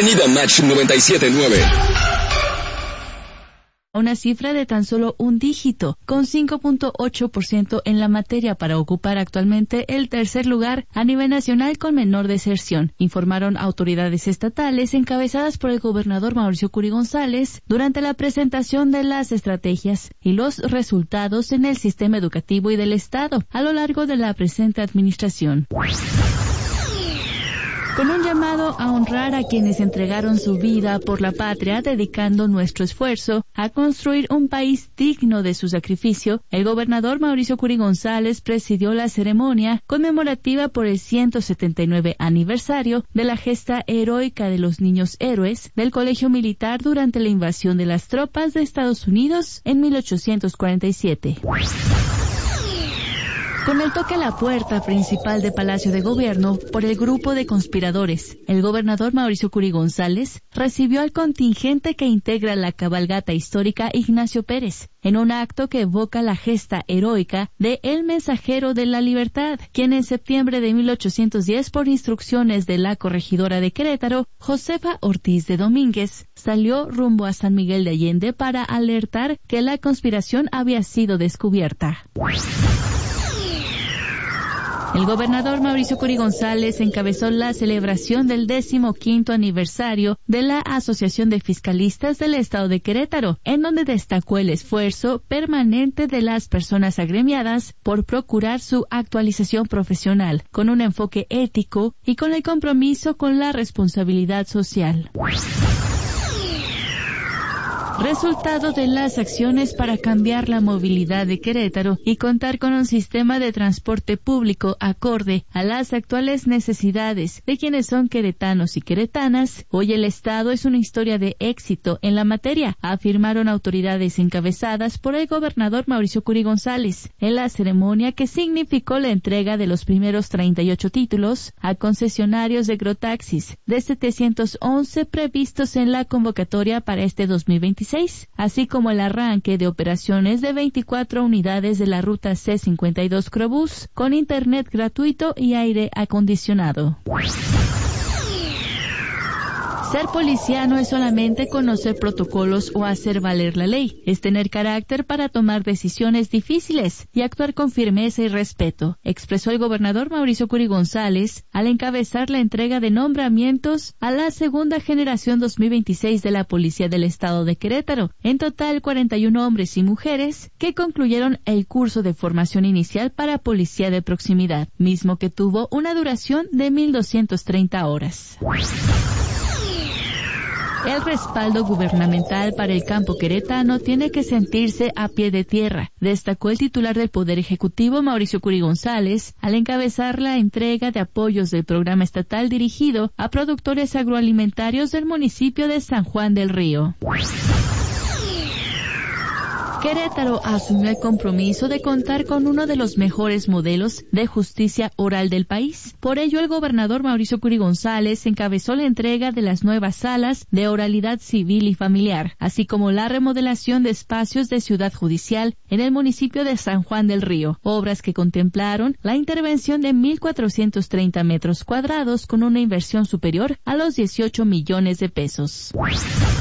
Avenida Match 97.9. Una cifra de tan solo un dígito, con 5.8% en la materia para ocupar actualmente el tercer lugar a nivel nacional con menor deserción, informaron autoridades estatales encabezadas por el gobernador Mauricio Curi González durante la presentación de las estrategias y los resultados en el sistema educativo y del Estado a lo largo de la presente administración. Con un llamado a honrar a quienes entregaron su vida por la patria, dedicando nuestro esfuerzo a construir un país digno de su sacrificio, el gobernador Mauricio Curi González presidió la ceremonia conmemorativa por el 179 aniversario de la gesta heroica de los niños héroes del Colegio Militar durante la invasión de las tropas de Estados Unidos en 1847. Con el toque a la puerta principal de Palacio de Gobierno por el grupo de conspiradores, el gobernador Mauricio Curi González recibió al contingente que integra la cabalgata histórica Ignacio Pérez, en un acto que evoca la gesta heroica de El Mensajero de la Libertad, quien en septiembre de 1810, por instrucciones de la corregidora de Querétaro, Josefa Ortiz de Domínguez, salió rumbo a San Miguel de Allende para alertar que la conspiración había sido descubierta. El gobernador Mauricio Curi González encabezó la celebración del 15º aniversario de la Asociación de Fiscalistas del Estado de Querétaro, en donde destacó el esfuerzo permanente de las personas agremiadas por procurar su actualización profesional, con un enfoque ético y con el compromiso con la responsabilidad social. Resultado de las acciones para cambiar la movilidad de Querétaro y contar con un sistema de transporte público acorde a las actuales necesidades de quienes son queretanos y queretanas, hoy el Estado es una historia de éxito en la materia, afirmaron autoridades encabezadas por el gobernador Mauricio Curi González en la ceremonia que significó la entrega de los primeros 38 títulos a concesionarios de agrotaxis de 711 previstos en la convocatoria para este 2026. Así como el arranque de operaciones de 24 unidades de la ruta C52 Crobús con internet gratuito y aire acondicionado. Ser policía no es solamente conocer protocolos o hacer valer la ley, es tener carácter para tomar decisiones difíciles y actuar con firmeza y respeto, expresó el gobernador Mauricio Curi González al encabezar la entrega de nombramientos a la segunda generación 2026 de la Policía del Estado de Querétaro. En total, 41 hombres y mujeres que concluyeron el curso de formación inicial para policía de proximidad, mismo que tuvo una duración de 1,230 horas. El respaldo gubernamental para el campo queretano tiene que sentirse a pie de tierra, destacó el titular del Poder Ejecutivo Mauricio Curi González al encabezar la entrega de apoyos del programa estatal dirigido a productores agroalimentarios del municipio de San Juan del Río. Querétaro asumió el compromiso de contar con uno de los mejores modelos de justicia oral del país. Por ello, el gobernador Mauricio Curi González encabezó la entrega de las nuevas salas de oralidad civil y familiar, así como la remodelación de espacios de ciudad judicial en el municipio de San Juan del Río, obras que contemplaron la intervención de 1,430 metros cuadrados con una inversión superior a los 18 millones de pesos.